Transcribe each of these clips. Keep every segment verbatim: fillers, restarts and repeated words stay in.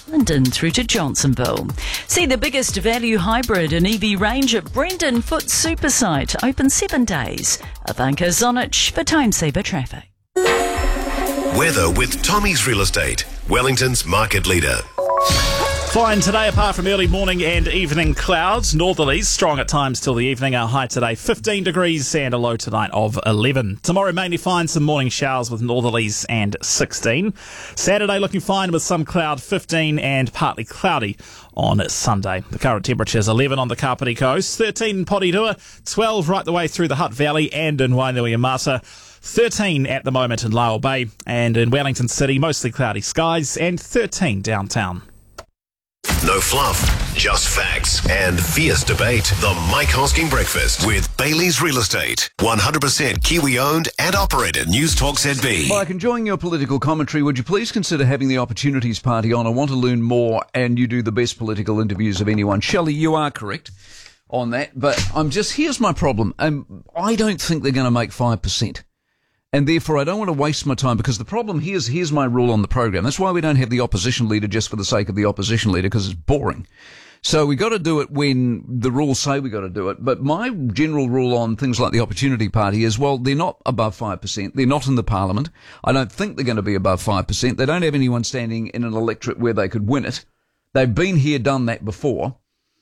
Linden through to Johnsonville. See the biggest value hybrid and E V range at Brendan Foot Supersite. Open seven days. Ivanka Zonich for Timesaver Traffic. Weather with Tommy's Real Estate, Wellington's market leader. Fine today, apart from early morning and evening clouds. Northerlies strong at times till the evening. Our high today fifteen degrees and a low tonight of eleven. Tomorrow mainly fine, some morning showers with northerlies and sixteen. Saturday looking fine with some cloud, fifteen, and partly cloudy on Sunday. The current temperature is eleven on the Kapiti Coast, thirteen in Porirua, twelve right the way through the Hutt Valley and in Wainuiomata, thirteen at the moment in Lyell Bay, and in Wellington City mostly cloudy skies, and thirteen downtown. No fluff, just facts and fierce debate. The Mike Hosking Breakfast with Bailey's Real Estate. one hundred percent Kiwi-owned and operated News Talk Z B. Mike, enjoying your political commentary, would you please consider having the Opportunities Party on? I want to learn more, and you do the best political interviews of anyone. Shelley, you are correct on that, but I'm just, here's my problem. Um, I don't think they're going to make five percent. And therefore, I don't want to waste my time, because the problem, here's here's my rule on the program. That's why we don't have the opposition leader just for the sake of the opposition leader, because it's boring. So we got to do it when the rules say we got to do it. But my general rule on things like the Opportunity Party is, well, they're not above five percent. They're not in the Parliament. I don't think they're going to be above five percent. They don't have anyone standing in an electorate where they could win it. They've been here, done that before.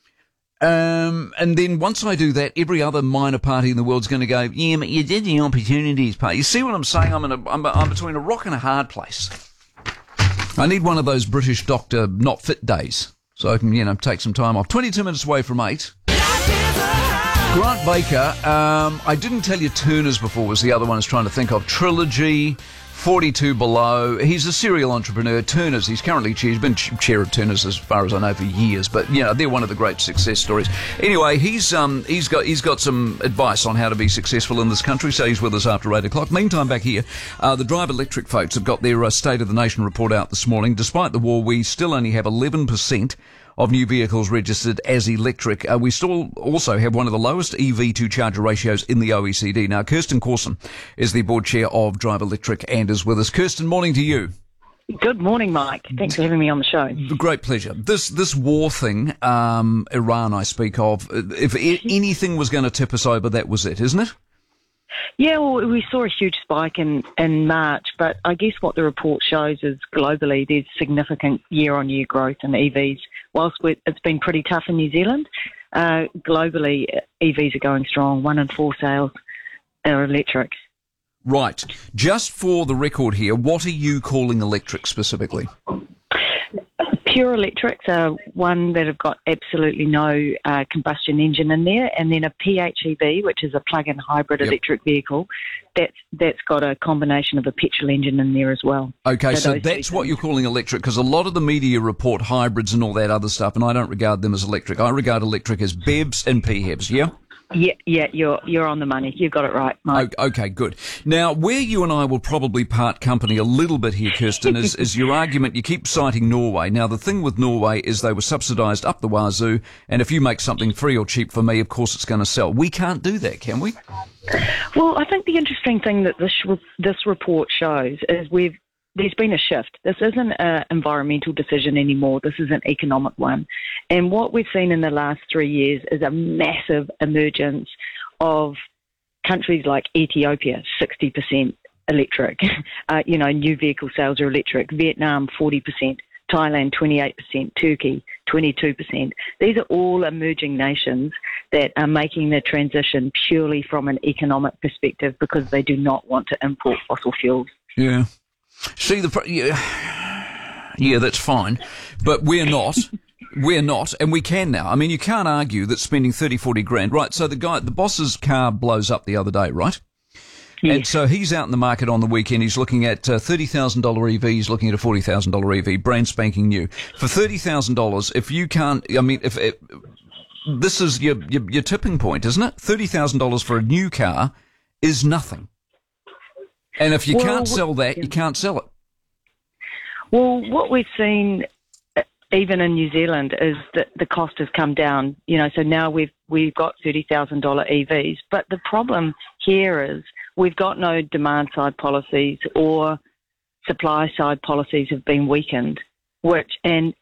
Um, and then once I do that, every other minor party in the world's going to go, yeah, but you did the Opportunities Party. You see what I'm saying? I'm in a, I'm, I'm between a rock and a hard place. I need one of those British doctor not fit days so I can, you know, take some time off. twenty-two minutes away from eight. Grant Baker, um, I didn't tell you Turners before was the other one I was trying to think of. Trilogy, forty-two Below. He's a serial entrepreneur. Turners, he's currently chair, he's been chair of Turners as far as I know for years, but you know, they're one of the great success stories. Anyway, he's um he's got he's got some advice on how to be successful in this country, so he's with us after eight o'clock. Meantime, back here, uh, the Drive Electric folks have got their uh, State of the Nation report out this morning. Despite the war, we still only have eleven percent of new vehicles registered as electric. Uh, we still also have one of the lowest E V to charger ratios in the O E C D. Now, Kirsten Corson is the board chair of Drive Electric and is with us. Kirsten, morning to you. Good morning, Mike. Thanks for having me on the show. Great pleasure. This this war thing, um, Iran I speak of, if anything was going to tip us over, that was it, isn't it? Yeah, well, we saw a huge spike in, in March, but I guess what the report shows is globally there's significant year-on-year growth in E Vs. Whilst it's been pretty tough in New Zealand, uh, globally E Vs are going strong. One in four sales are electric. Right. Just for the record here, what are you calling electric specifically? Pure electrics are one that have got absolutely no uh, combustion engine in there, and then a P H E V, which is a plug-in hybrid yep. electric vehicle, that's that's got a combination of a petrol engine in there as well. Okay, so, so that's what you're calling electric, because a lot of the media report hybrids and all that other stuff, and I don't regard them as electric. I regard electric as B E Vs and P H E Vs, yeah? Yeah, yeah, you're you're on the money. You've got it right, Mike. Okay, good. Now, where you and I will probably part company a little bit here, Kirsten, is, is your argument. You keep citing Norway. Now, the thing with Norway is they were subsidised up the wazoo, and if you make something free or cheap for me, of course it's going to sell. We can't do that, can we? Well, I think the interesting thing that this this report shows is we've there's been a shift. This isn't an environmental decision anymore. This is an economic one. And what we've seen in the last three years is a massive emergence of countries like Ethiopia, sixty percent electric. Uh, you know, new vehicle sales are electric. Vietnam, forty percent. Thailand, twenty-eight percent. Turkey, twenty-two percent. These are all emerging nations that are making the transition purely from an economic perspective because they do not want to import fossil fuels. Yeah. See, the yeah, yeah, that's fine, but we're not. We're not, and we can now. I mean, you can't argue that spending thirty, forty grand, right? So the guy, the boss's car blows up the other day, right? Yes. And so he's out in the market on the weekend. He's looking at uh, thirty thousand dollars E V. He's looking at a forty thousand dollars E V, brand spanking new. For thirty thousand dollars, if you can't, I mean, if it, this is your, your your tipping point, isn't it? thirty thousand dollars for a new car is nothing. And if you well, can't sell that, you can't sell it. Well, what we've seen, even in New Zealand, is that the cost has come down. You know, so now we've we've got thirty thousand dollars E Vs. But the problem here is we've got no demand side policies, or supply side policies have been weakened. Which and